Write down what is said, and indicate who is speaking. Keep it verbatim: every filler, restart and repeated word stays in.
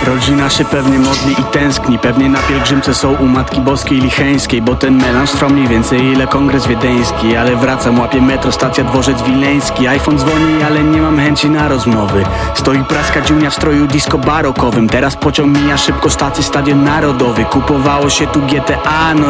Speaker 1: Rodzina się pewnie modli i tęskni, pewnie na pielgrzymce są u Matki Boskiej Licheńskiej, bo ten melanż trwa mniej więcej ile kongres wiedeński. Ale wracam, łapię metro, stacja dworzec wileński. iPhone dzwoni, ale nie mam chęci na rozmowy. Stoi praska dziunia w stroju disco barokowym. Teraz pociąg mija szybko stację Stadion Narodowy. Kupowało się tu G T A, no